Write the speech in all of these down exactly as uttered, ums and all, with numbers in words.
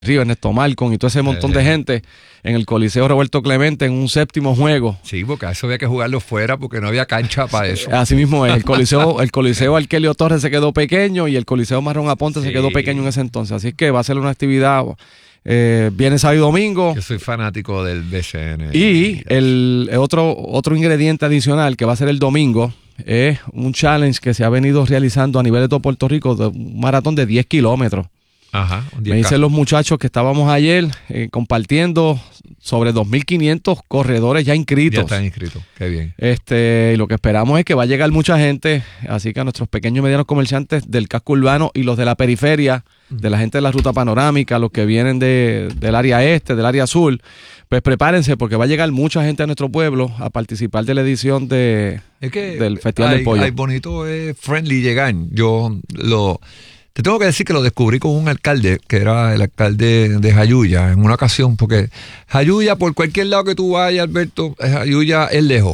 Río, Ernesto Malcom y todo ese montón de gente en el Coliseo Roberto Clemente en un séptimo juego. Sí, porque a eso había que jugarlo fuera porque no había cancha para eso. Así mismo es, el Coliseo, el Coliseo Arquelio Torres se quedó pequeño y el Coliseo Marrón Aponte sí. se quedó pequeño en ese entonces. Así que va a ser una actividad eh, viernes, sábado y domingo. Yo soy fanático del B C N. Y el otro, otro ingrediente adicional que va a ser el domingo es un challenge que se ha venido realizando a nivel de todo Puerto Rico, de un maratón de diez kilómetros. Ajá, me dicen los muchachos que estábamos ayer eh, compartiendo sobre dos mil quinientos corredores ya inscritos. Ya están inscritos, qué bien. Este, y lo que esperamos es que va a llegar mucha gente, así que a nuestros pequeños y medianos comerciantes del casco urbano y los de la periferia, de la gente de la ruta panorámica, los que vienen de, del área este, del área sur, pues prepárense porque va a llegar mucha gente a nuestro pueblo a participar de la edición de, es que del Festival hay, del Pollo. Hay bonito, es friendly llegar. Yo lo... Te tengo que decir que lo descubrí con un alcalde, que era el alcalde de Jayuya, en una ocasión, porque Jayuya, por cualquier lado que tú vayas, Alberto, Jayuya es lejos.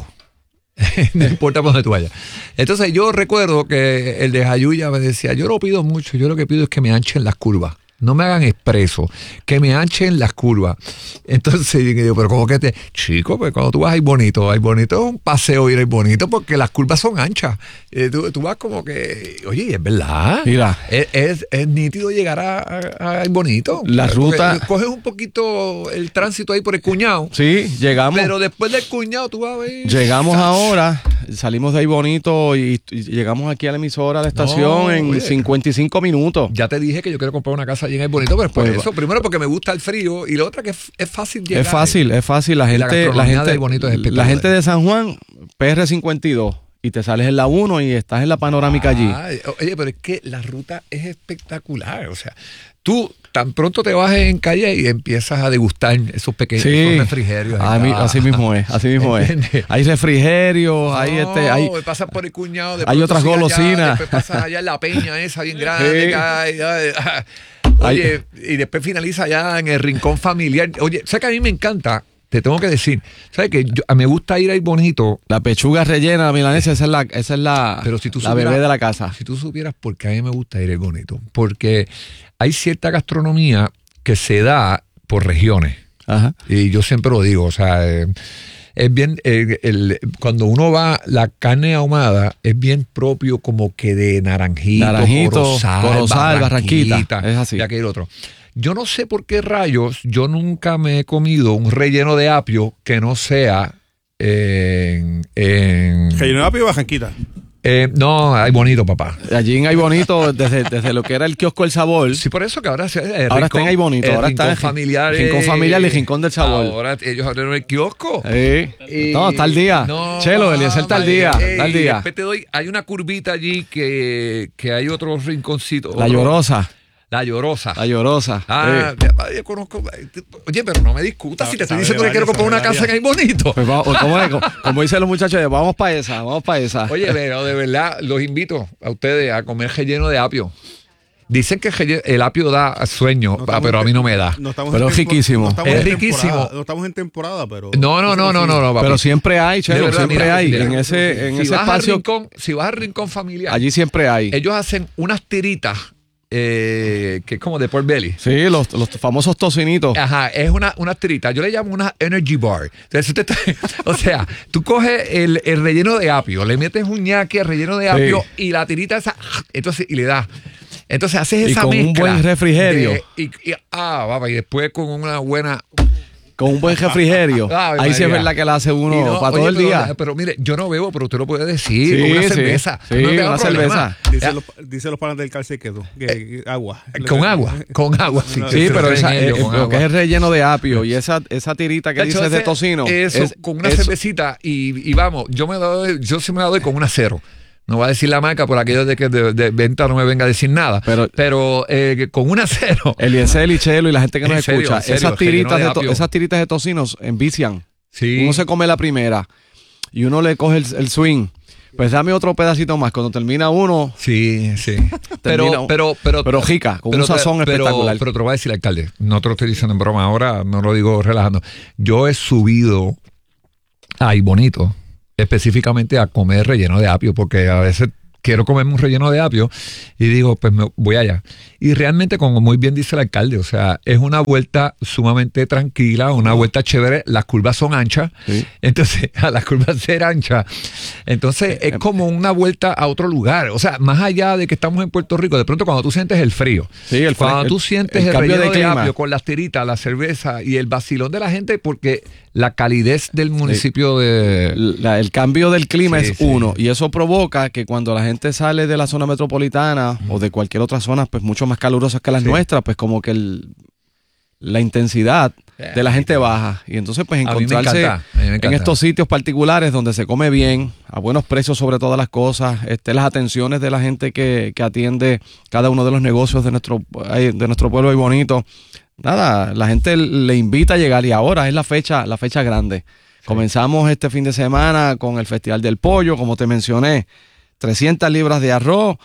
No importa por donde tú vayas. Entonces yo recuerdo que el de Jayuya me decía, yo no pido mucho, yo lo que pido es que me anchen las curvas. No me hagan expreso, que me anchen las curvas. Entonces yo digo, pero ¿cómo que te...? Chico, pues cuando tú vas a ir bonito, hay bonito es un paseo ir a ir bonito porque las curvas son anchas. Eh, tú, tú vas como que, oye, es verdad. Mira. Es, es, es nítido llegar a, a, a ir bonito. La ruta... Coges un poquito el tránsito ahí por el cuñado. Sí, llegamos. Pero después del cuñado tú vas a ver... Llegamos ahora, salimos de ahí bonito y, y llegamos aquí a la emisora de estación no, en oye, cincuenta y cinco minutos. Ya te dije que yo quiero comprar una casa allí en el bonito, pero es por pues, eso. Primero porque me gusta el frío y lo otro que es, es fácil llegar. Es fácil, es fácil. La gente, la, la gente, del bonito es la gente de San Juan, P R cincuenta y dos, y te sales en la uno y estás en la panorámica ah, allí. Oye, pero es que la ruta es espectacular. O sea, tú tan pronto te bajes en calle y empiezas a degustar esos pequeños sí. esos refrigerios. A mí, así mismo es, así mismo es. Hay refrigerios, no, hay este, hay pasas por el cuñado, hay otras golosinas. Después pasas allá en la peña esa bien grande. Sí. Cae, oye, Ay. y después finaliza allá en el rincón familiar. Oye, ¿sabes que a mí me encanta? Te tengo que decir, ¿sabes qué? Yo, me gusta ir ahí bonito. La pechuga rellena, la milanesa, esa es la, esa es la, Pero si tú la supieras, bebé de la casa. Si tú supieras por qué a mí me gusta ir ahí bonito. Porque hay cierta gastronomía que se da por regiones. Ajá. Y yo siempre lo digo, o sea... Eh, es bien, eh, el, cuando uno va, la carne ahumada es bien propio como que de Naranjito, Naranjito Corozal, Corozal Barranquita, Barranquita, es así. Ya que el otro. Yo no sé por qué rayos, yo nunca me he comido un relleno de apio que no sea en... en ¿Relleno de apio o Barranquita? Eh, no, hay bonito, papá. Allí en Hay Bonito, desde, desde lo que era el kiosco El Sabor. Sí, por eso que ahora se, eh, ahora está en Hay Bonito. Ahora está en familiar. Rincón familiar y Rincón del Sabor. Ahora ellos abrieron el kiosco. Sí. Y, no, está al día. No, Chelo, Eliezer está al día. Está al día. Después te doy, hay una curvita allí que, que hay otro rinconcito. La otro, Llorosa. La Llorosa. La Llorosa. Ah, sí. ya, yo conozco. Oye, pero no me discutas no, si te estoy diciendo que quiero comprar una casa en Hay Bonito. Pues vamos, como, como, como dicen los muchachos, vamos para esa, vamos para esa. Oye, pero de verdad, los invito a ustedes a comer relleno de apio. Dicen que el apio da sueño, no pero a mí no me da. No pero es riquísimo. No es riquísimo. No estamos en temporada, pero... No, no, no, no, no, no, papi. Pero siempre hay, Chelo, verdad, siempre mira, hay. Mira, en ese, en si ese espacio... Rincón, si vas al rincón familiar... Allí siempre hay. Ellos hacen unas tiritas... Eh, que es como de pork belly. Sí, los, los famosos tocinitos. Ajá, es una, una tirita. Yo le llamo una energy bar. Entonces, usted está, o sea, tú coges el, el relleno de apio, le metes un ñaque al relleno de apio sí. y la tirita esa, entonces, y le das. Entonces haces esa y con mezcla. Un buen refrigerio. De, y, y, ah, papá, y después con una buena... Con un buen refrigerio. Ah, ahí sí es verdad que la hace uno no, para oye, todo el pero, día. Pero mire, yo no bebo, pero usted lo puede decir. Sí, con una sí, cerveza. Sí, no una cerveza. Dice los, dice los panas del calce que, que agua. Con agua, con agua. Sí, no, sí pero esa, eh, lo agua. Que es el relleno de apio y esa, esa tirita que dices de tocino. Eso, es, con una eso. cervecita y, y vamos, yo me doy, yo sí me la doy con un acero. No voy a decir la marca por aquello de que de, de venta no me venga a decir nada. Pero, pero eh, con un acero. Eliezer y Chelo y la gente que nos serio, escucha, serio, esas, tiritas de to, esas tiritas de tocinos envician. Sí. Uno se come la primera y uno le coge el, el swing. Pues dame otro pedacito más. Cuando termina uno. Sí, sí. Pero, pero, pero, pero jica, con pero, un sazón pero, espectacular. Pero te lo voy a decir, alcalde. No te lo estoy diciendo en broma ahora, no lo digo relajando. Yo he subido a Ay Bonito específicamente a comer relleno de apio, porque a veces quiero comerme un relleno de apio y digo, pues me voy allá. Y realmente, como muy bien dice el alcalde, o sea, es una vuelta sumamente tranquila, una vuelta chévere, las curvas son anchas, sí. Entonces, a las curvas ser anchas, entonces es como una vuelta a otro lugar, o sea, más allá de que estamos en Puerto Rico, de pronto cuando tú sientes el frío, sí, el, cuando el, tú sientes el, el cambio relleno de, de apio con las tiritas, la cerveza y el vacilón de la gente, porque la calidez del municipio sí. de... La, el cambio del clima sí, es sí. uno, y eso provoca que cuando la gente sale de la zona metropolitana mm. o de cualquier otra zona, pues mucho más calurosas que las sí. nuestras, pues como que el, la intensidad de la gente baja. Y entonces pues encontrarse en estos sitios particulares donde se come bien, a buenos precios sobre todas las cosas, este, las atenciones de la gente que, que atiende cada uno de los negocios de nuestro, de nuestro pueblo y bonito. Nada, la gente le invita a llegar y ahora es la fecha, la fecha grande. Sí. Comenzamos este fin de semana con el Festival del Pollo, como te mencioné, trescientas libras de arroz,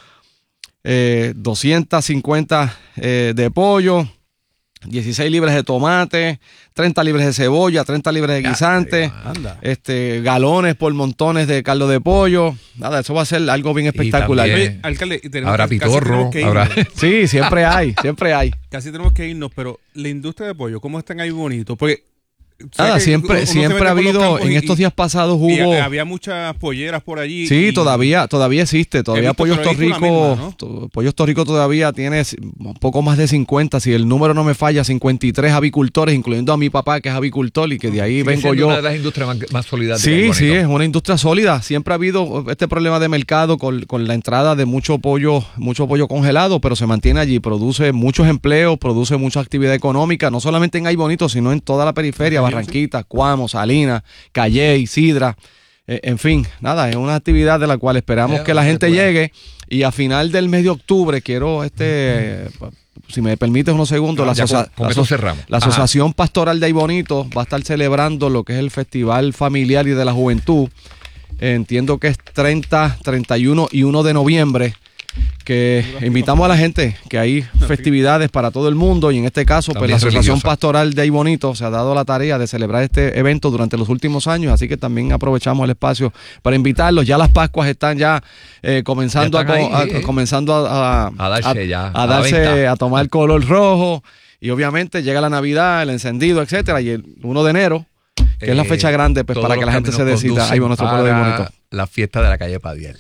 Eh, doscientas cincuenta eh, de pollo, dieciséis libras de tomate, treinta libras de cebolla, treinta libras de guisante, ya, este, galones por montones de caldo de pollo. Nada, eso va a ser algo bien espectacular. Oye, alcalde, habrá pitorro, habrá... Sí, siempre hay, siempre hay. Casi tenemos que irnos, pero la industria de pollo, ¿cómo están ahí bonito? Porque Nada, siempre, siempre ha habido, en estos días pasados hubo... Y había muchas polleras por allí. Sí, y, todavía todavía existe, todavía Pollos Torrico, misma, ¿no? to, Pollos Torrico todavía tiene un poco más de cincuenta, si el número no me falla, cincuenta y tres avicultores, incluyendo a mi papá que es avicultor y que de ahí sí, vengo yo. Es una de las industrias más, más sólidas. Sí, sí, es una industria sólida. Siempre ha habido este problema de mercado con, con la entrada de mucho pollo, mucho pollo congelado, pero se mantiene allí, produce muchos empleos, produce mucha actividad económica, no solamente en Ay Bonito, sino en toda la periferia, Barranquita, Cuamo, Salinas, Calley, Sidra, eh, en fin, nada, es una actividad de la cual esperamos yeah, que la gente llegue y a final del mes de octubre quiero, este, uh-huh. si me permites unos segundos, no, la, asocia- con, con la, eso cerramos. la Asociación Ajá. Pastoral de Ay Bonito va a estar celebrando lo que es el Festival Familiar y de la Juventud, eh, entiendo que es treinta, treinta y uno y uno de noviembre, que invitamos a la gente que hay festividades para todo el mundo y en este caso pues la Asociación religiosa. Pastoral de Ay Bonito se ha dado la tarea de celebrar este evento durante los últimos años, así que también aprovechamos el espacio para invitarlos. Ya las Pascuas están ya eh, comenzando ya están a, ahí, a, eh. comenzando a, a, a darse a, ya a, a darse a tomar color rojo y obviamente llega la Navidad, el encendido, etcétera, y el uno de enero, que eh, es la fecha grande pues para que la gente se decida ahí nuestro pueblo de Ay Bonito. La fiesta de la calle Padiel.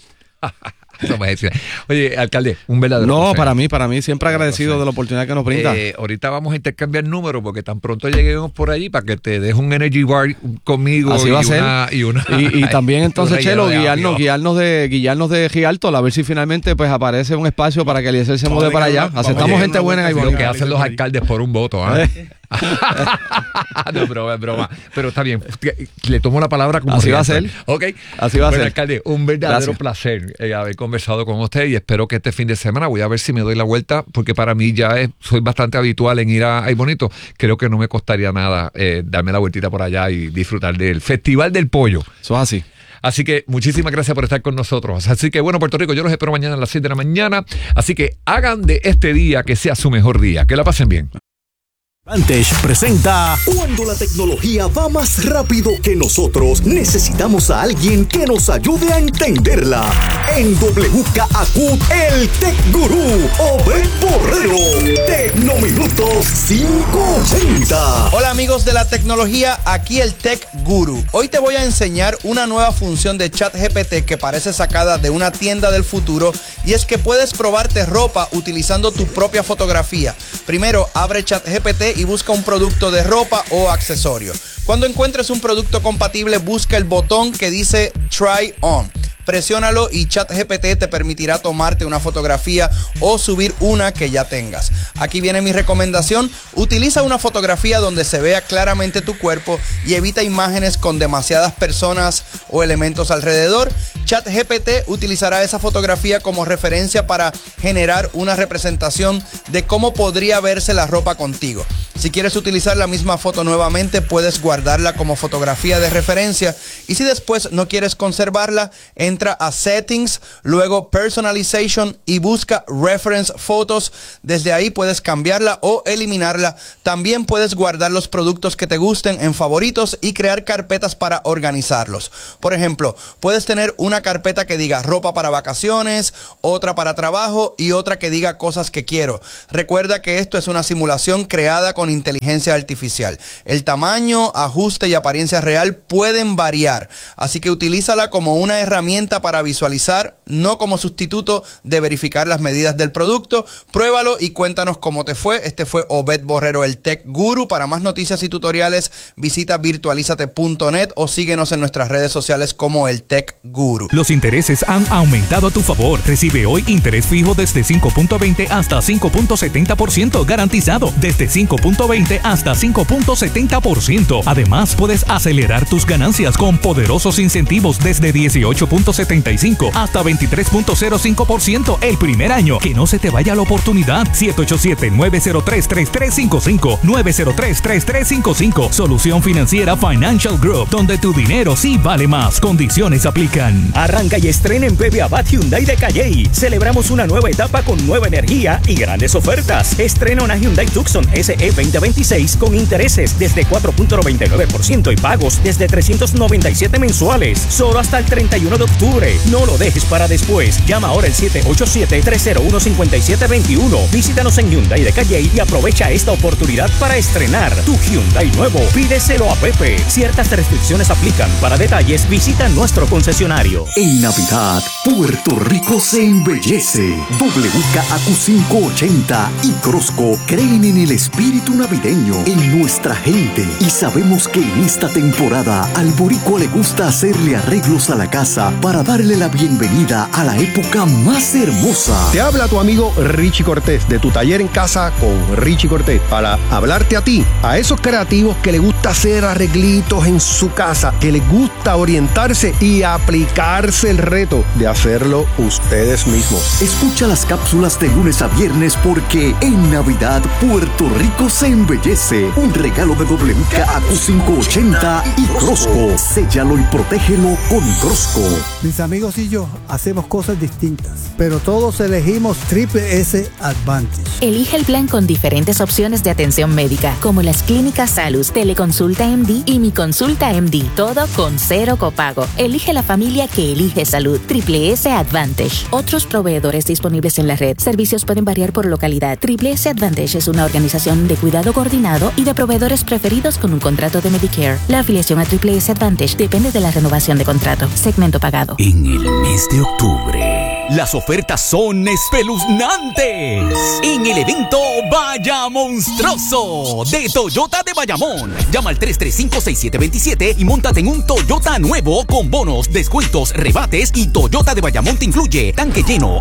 Oye, alcalde, un verdadero No, placer. para mí, para mí, siempre agradecido de la oportunidad que nos brinda. Eh, ahorita vamos a intercambiar números porque tan pronto lleguemos por allí para que te deje un energy bar conmigo. Así y va a ser. Una, y, una, y, y también entonces, Chelo, de guiarnos, guiarnos de guiarnos de Gialto, a ver si finalmente pues aparece un espacio para que Eliezer se mude para allá. Aceptamos gente buena en Ay Bonito. Lo que hacen los alcaldes por un voto, ¿eh? No, pero es broma. Pero está bien. Le tomo la palabra como así va a ser. Ok. Así va a bueno, ser. Alcalde, un verdadero Gracias. placer eh, haber conversado con usted y espero que este fin de semana voy a ver si me doy la vuelta porque para mí ya es, soy bastante habitual en ir a Ay Bonito. Creo que no me costaría nada eh, darme la vueltita por allá y disfrutar del Festival del Pollo. Eso es así. Así que muchísimas gracias por estar con nosotros. Así que bueno, Puerto Rico, yo los espero mañana a las siete de la mañana. Así que hagan de este día que sea su mejor día. Que la pasen bien. Vantage presenta Cuando la tecnología va más rápido que nosotros, necesitamos a alguien que nos ayude a entenderla. En W K A Q, el Tech Gurú, Obed Borrero. Tecnominutos quinientos ochenta. Hola amigos de la tecnología, aquí el Tech Guru. Hoy te voy a enseñar una nueva función de ChatGPT que parece sacada de una tienda del futuro, y es que puedes probarte ropa utilizando tu propia fotografía. Primero, abre ChatGPT y busca un producto de ropa o accesorio. Cuando encuentres un producto compatible, busca el botón que dice Try On. Presiónalo y ChatGPT te permitirá tomarte una fotografía o subir una que ya tengas. Aquí viene mi recomendación: utiliza una fotografía donde se vea claramente tu cuerpo y evita imágenes con demasiadas personas o elementos alrededor. ChatGPT utilizará esa fotografía como referencia para generar una representación de cómo podría verse la ropa contigo. Si quieres utilizar la misma foto nuevamente, puedes guardarla como fotografía de referencia, y si después no quieres conservarla, entra a Settings, luego Personalization y busca Reference Photos. Desde ahí puedes cambiarla o eliminarla. También puedes guardar los productos que te gusten en favoritos y crear carpetas para organizarlos. Por ejemplo, puedes tener una una carpeta que diga ropa para vacaciones, otra para trabajo y otra que diga cosas que quiero. Recuerda que esto es una simulación creada con inteligencia artificial. El tamaño, ajuste y apariencia real pueden variar, así que utilízala como una herramienta para visualizar, no como sustituto de verificar las medidas del producto. Pruébalo y cuéntanos cómo te fue. Este fue Obed Borrero, el Tech Guru. Para más noticias y tutoriales, visita virtualizate punto net o síguenos en nuestras redes sociales como el Tech Guru. Los intereses han aumentado a tu favor. Recibe hoy interés fijo desde cinco punto veinte hasta cinco punto setenta por ciento garantizado. Desde cinco punto veinte hasta cinco punto setenta por ciento. Además, puedes acelerar tus ganancias con poderosos incentivos desde dieciocho punto setenta y cinco hasta veintitrés punto cero cinco por ciento el primer año. Que no se te vaya la oportunidad. siete ocho siete, nueve cero tres, tres tres cinco cinco. nueve cero tres, tres tres cinco cinco. Solución Financiera Financial Group, donde tu dinero sí vale más. Condiciones aplican. Arranca y estrena en Bebe Abad Hyundai de Calley. Celebramos una nueva etapa con nueva energía y grandes ofertas. Estrena una Hyundai Tucson S E veinte veintiséis con intereses desde cuatro punto noventa y nueve por ciento y pagos desde trescientos noventa y siete mensuales. Solo hasta el treinta y uno de octubre. No lo dejes para después. Llama ahora al siete ocho siete, tres cero uno, cinco siete dos uno. Visítanos en Hyundai de Calley y aprovecha esta oportunidad para estrenar tu Hyundai nuevo. Pídeselo a Pepe. Ciertas restricciones aplican. Para detalles, visita nuestro concesionario. En Navidad, Puerto Rico se embellece. W K A Q quinientos ochenta y Crosco creen en el espíritu navideño, en nuestra gente, y sabemos que en esta temporada al boricua le gusta hacerle arreglos a la casa para darle la bienvenida a la época más hermosa. Te habla tu amigo Richie Cortés de tu taller en casa con Richie Cortés para hablarte a ti, a esos creativos que les gusta hacer arreglitos en su casa, que les gusta orientarse y aplicarse el reto de hacerlo ustedes mismos. Escucha las cápsulas de lunes a viernes porque en Navidad Puerto Rico se embellece. Un regalo de W K A Q quinientos ochenta y Crosco. Séllalo y protégelo con Crosco. Mis amigos y yo hacemos cosas distintas, pero todos elegimos Triple S Advantage. Elige el plan con diferentes opciones de atención médica, como las clínicas Salus, Teleconsulta M D y Mi Consulta M D. Todo con cero copago. Elige la familia que elige salud. Triple S Advantage. Otros proveedores disponibles en la red. Servicios pueden variar por localidad. Triple S Advantage es una organización de cuidado coordinado y de proveedores preferidos con un contrato de Medicare. La afiliación a Triple S Advantage depende de la renovación de contrato. Segmento pagado. En el mes de octubre, las ofertas son espeluznantes. En el evento Vaya Monstruoso de Toyota de Bayamón. Llama al tres tres cinco, seis siete dos siete y móntate en un Toyota nuevo con bonos, descuentos, rebates y Toyota de Bayamón te incluye tanque lleno,